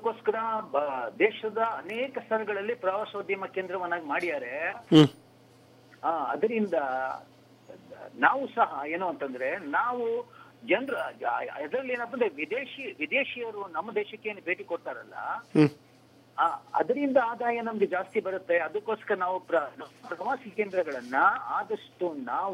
ಅದಕ್ಕೋಸ್ಕರ ದೇಶದ ಅನೇಕ ಸ್ಥಳಗಳಲ್ಲಿ ಪ್ರವಾಸೋದ್ಯಮ ಕೇಂದ್ರವನ್ನಾಗಿ ಮಾಡ್ಯಾರೆ. ಅದರಿಂದ ನಾವು ಸಹ ಏನು ಅಂತಂದ್ರೆ ನಾವು ಜನರು ಅದರಲ್ಲಿ ಏನಪ್ಪ ಅಂದ್ರೆ ವಿದೇಶಿಯರು ನಮ್ಮ ದೇಶಕ್ಕೆ ಏನು ಭೇಟಿ ಕೊಡ್ತಾರಲ್ಲ, ಅದರಿಂದ ಆದಾಯ ನಮ್ಗೆ ಜಾಸ್ತಿ ಬರುತ್ತೆ. ಅದಕ್ಕೋಸ್ಕರ ನಾವು ಪ್ರವಾಸಿ ಕೇಂದ್ರಗಳನ್ನ ಆದಷ್ಟು ನಾವು